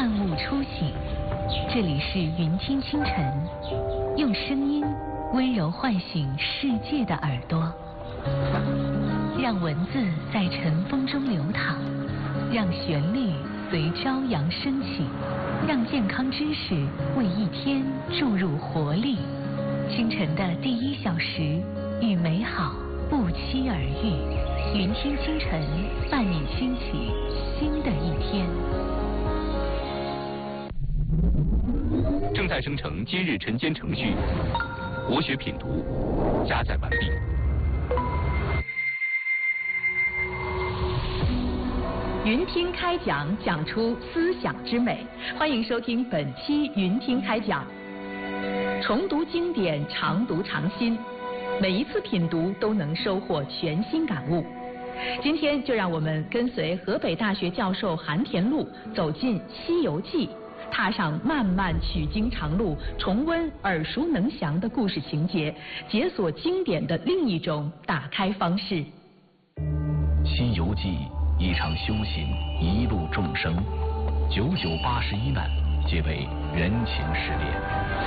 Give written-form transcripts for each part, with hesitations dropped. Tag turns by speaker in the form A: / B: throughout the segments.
A: 万物初醒。这里是云听清晨，用声音温柔唤醒世界的耳朵，让文字在晨风中流淌，让旋律随朝阳升起，让健康知识为一天注入活力。清晨的第1小时，与美好不期而遇。云听清晨，伴你兴起新的一天。
B: 正在生成今日晨间程序，国学品读加载完毕。
C: 云听开讲，讲出思想之美。欢迎收听本期云听开讲。重读经典，常读常新，每一次品读都能收获全新感悟。今天就让我们跟随河北大学教授韩田禄走进《西游记》，踏上漫漫取经长路，重温耳熟能详的故事情节，解锁经典的另一种打开方式。
D: 《西游记》一场修行，一路众生，9981难，皆为人情试炼。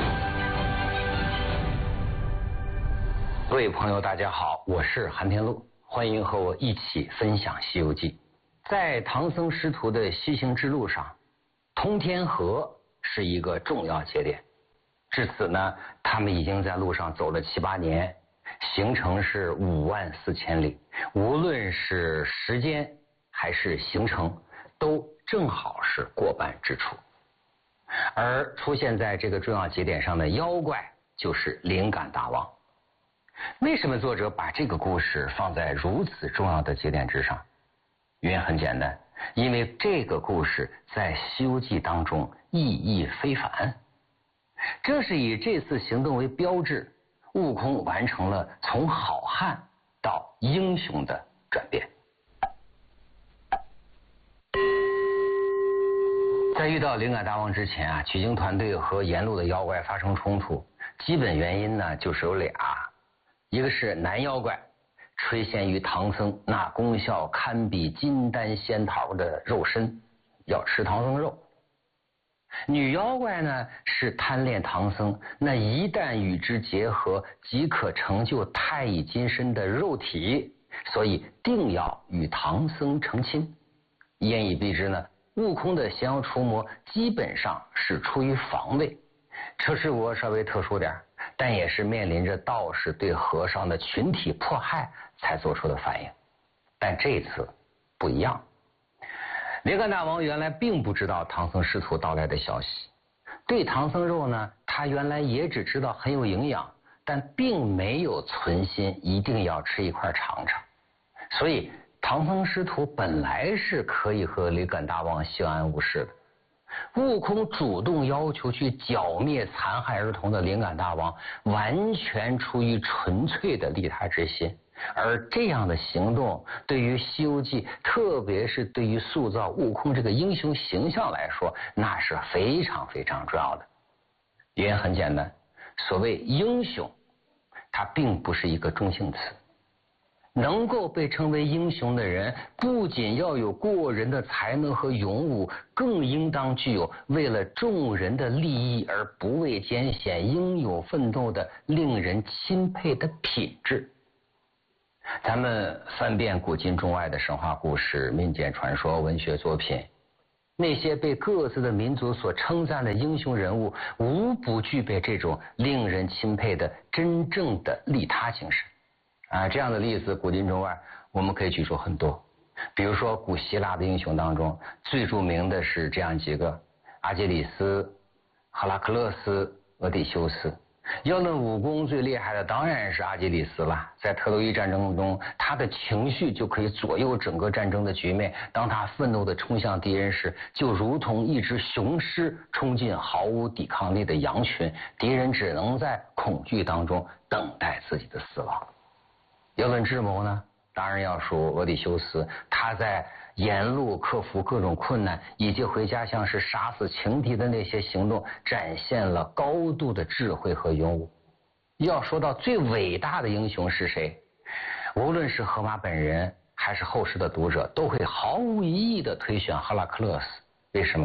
E: 各位朋友，大家好，我是韩田禄，欢迎和我一起分享《西游记》。在唐僧师徒的西行之路上，通天河是一个重要节点。至此呢，他们已经在路上走了7、8年，行程是54000里，无论是时间还是行程，都正好是过半之处。而出现在这个重要节点上的妖怪就是灵感大王。为什么作者把这个故事放在如此重要的节点之上？原因很简单，因为这个故事在《西游记》当中意义非凡。正是以这次行动为标志，悟空完成了从好汉到英雄的转变。在遇到灵感大王之前啊，取经团队和沿路的妖怪发生冲突，基本原因呢就是有俩。一个是男妖怪，垂涎于唐僧那功效堪比金丹仙桃的肉身，要吃唐僧肉。女妖怪呢是贪恋唐僧那一旦与之结合即可成就太乙金身的肉体，所以定要与唐僧成亲。言以蔽之呢，悟空的降妖除魔基本上是出于防卫，车迟国稍微特殊点，但也是面临着道士对和尚的群体迫害才做出的反应。但这次不一样，灵感大王原来并不知道唐僧师徒到来的消息，对唐僧肉呢，他原来也只知道很有营养，但并没有存心一定要吃一块尝尝。所以唐僧师徒本来是可以和灵感大王相安无事的。悟空主动要求去剿灭残害儿童的灵感大王，完全出于纯粹的利他之心。而这样的行动对于《西游记》，特别是对于塑造悟空这个英雄形象来说，那是非常非常重要的。原因很简单，所谓英雄，它并不是一个中性词。能够被称为英雄的人，不仅要有过人的才能和勇武，更应当具有为了众人的利益而不畏艰险、英勇奋斗的令人钦佩的品质。咱们翻遍古今中外的神话故事、民间传说、文学作品，那些被各自的民族所称赞的英雄人物，无不具备这种令人钦佩的真正的利他精神。这样的例子古今中外我们可以举出很多。比如说古希腊的英雄当中，最著名的是这样几个：阿基里斯、赫拉克勒斯、俄狄修斯。要论武功最厉害的当然是阿基里斯了，在特洛伊战争中，他的情绪就可以左右整个战争的局面。当他愤怒地冲向敌人时，就如同一只雄狮冲进毫无抵抗力的羊群，敌人只能在恐惧当中等待自己的死亡。要论智谋呢，当然要数俄狄修斯，他在沿路克服各种困难，以及回家乡是杀死情敌的那些行动，展现了高度的智慧和勇武。要说到最伟大的英雄是谁，无论是荷马本人还是后世的读者，都会毫无疑义地推选赫拉克勒斯。为什么？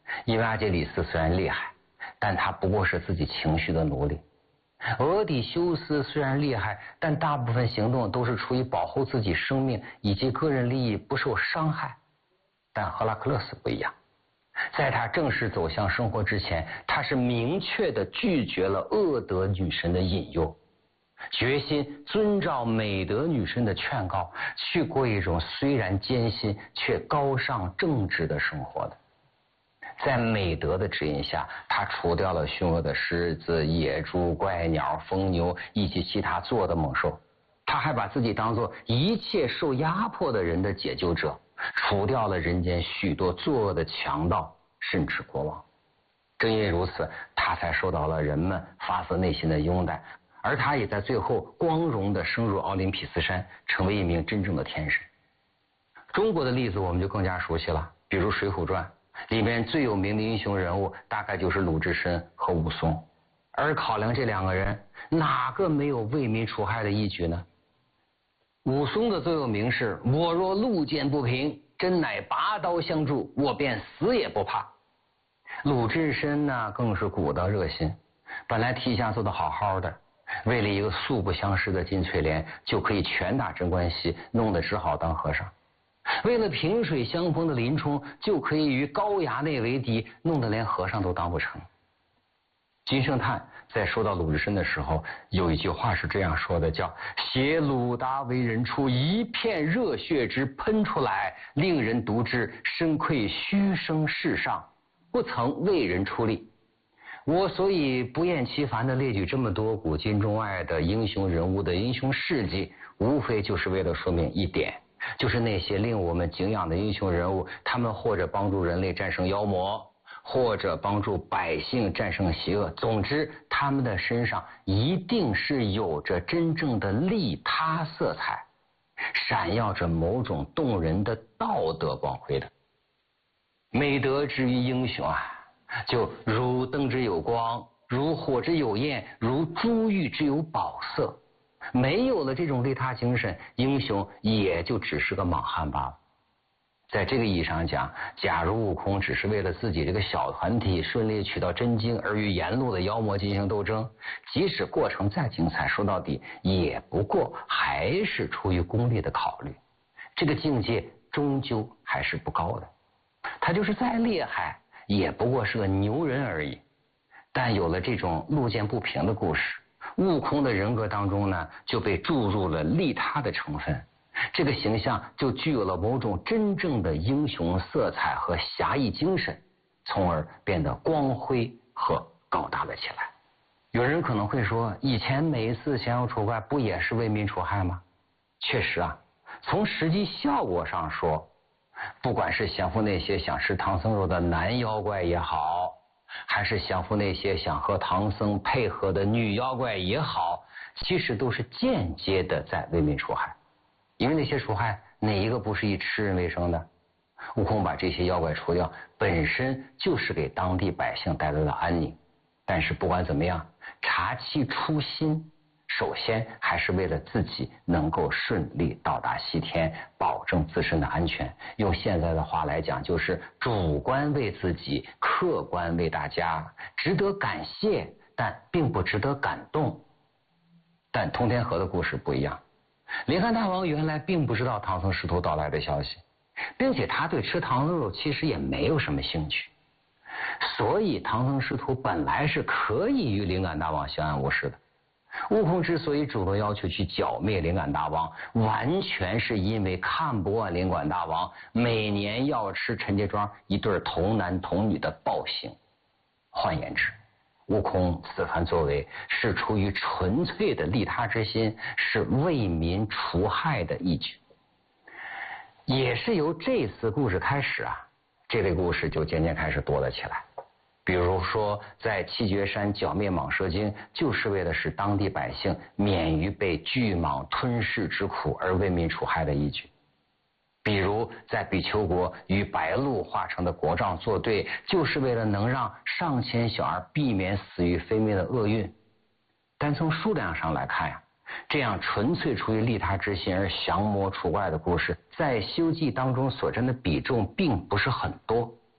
E: 因为阿基里斯虽然厉害，但他不过是自己情绪的奴隶。俄狄修斯虽然厉害，但大部分行动都是出于保护自己生命以及个人利益不受伤害。但赫拉克勒斯不一样，在他正式走向生活之前，他是明确地拒绝了恶德女神的引诱，决心遵照美德女神的劝告，去过一种虽然艰辛却高尚正直的生活的。在美德的指引下，他除掉了凶恶的狮子、野猪、怪鸟、疯牛以及其他作恶的猛兽。他还把自己当作一切受压迫的人的解救者，除掉了人间许多作恶的强盗，甚至国王。正因为如此，他才受到了人们发自内心的拥戴，而他也在最后光荣地升入奥林匹斯山，成为一名真正的天神。中国的例子我们就更加熟悉了，比如《水浒传》里面最有名的英雄人物大概就是鲁智深和武松，而考量这两个人哪个没有为民除害的义举呢？武松的座右铭是我若路见不平，真乃拔刀相助，我便死也不怕。鲁智深呢更是古道热心，本来提辖做得好好的，为了一个素不相识的金翠莲就可以拳打镇关西，弄得只好当和尚。为了萍水相逢的林冲就可以与高衙内为敌，弄得连和尚都当不成。金圣叹在说到鲁智深的时候，有一句话是这样说的，叫写鲁达为人处，一片热血之喷出来，令人读之深愧虚生世上，不曾为人出力。我所以不厌其烦地列举这么多古今中外的英雄人物的英雄事迹，无非就是为了说明一点，就是那些令我们敬仰的英雄人物，他们或者帮助人类战胜妖魔，或者帮助百姓战胜邪恶，总之他们的身上一定是有着真正的利他色彩，闪耀着某种动人的道德光辉的。美德之于英雄啊，就如灯之有光，如火之有焰，如珠玉之有宝色。没有了这种利他精神，英雄也就只是个莽汉罢了。在这个意义上讲，假如悟空只是为了自己这个小团体顺利取到真经而与沿路的妖魔进行斗争，即使过程再精彩，说到底也不过还是出于功利的考虑，这个境界终究还是不高的。他就是再厉害也不过是个牛人而已。但有了这种路见不平的故事，悟空的人格当中呢就被注入了利他的成分，这个形象就具有了某种真正的英雄色彩和侠义精神，从而变得光辉和高大了起来。有人可能会说，以前每一次降妖除怪不也是为民除害吗？确实啊，从实际效果上说，不管是降服那些想吃唐僧肉的男妖怪也好，还是降服那些想和唐僧配合的女妖怪也好，其实都是间接的在为民除害。因为那些除害哪一个不是以吃人为生的？悟空把这些妖怪除掉，本身就是给当地百姓带来了安宁。但是不管怎么样，察其初心，首先还是为了自己能够顺利到达西天，保证自身的安全。用现在的话来讲，就是主观为自己，客观为大家，值得感谢，但并不值得感动。但通天河的故事不一样，灵汉大王原来并不知道唐僧师徒到来的消息，并且他对吃唐僧肉其实也没有什么兴趣，所以唐僧师徒本来是可以与灵感大王相安无事的。悟空之所以主动要求去剿灭灵感大王，完全是因为看不惯灵感大王每年要吃陈家庄一对童男童女的暴行。换言之，悟空此番作为是出于纯粹的利他之心，是为民除害的义举。也是由这次故事开始啊，这类故事就渐渐开始多了起来。比如说在七绝山剿灭蟒蛇精，就是为了使当地百姓免于被巨蟒吞噬之苦而为民除害的义举。比如在比丘国与白鹿化成的国丈作对，就是为了能让上千小儿避免死于非命的厄运。但从数量上来看呀，这样纯粹出于利他之心而降魔除怪的故事，在《西游记》当中所占的比重并不是很多。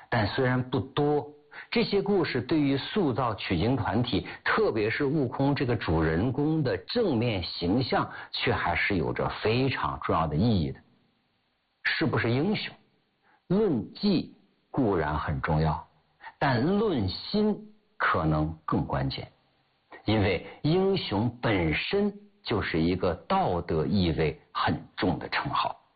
E: 但虽然不多，这些故事对于塑造取经团体，特别是悟空这个主人公的正面形象，却还是有着非常重要的意义的。是不是英雄？论技固然很重要，但论心可能更关键，因为英雄本身就是一个道德意味很重的称号。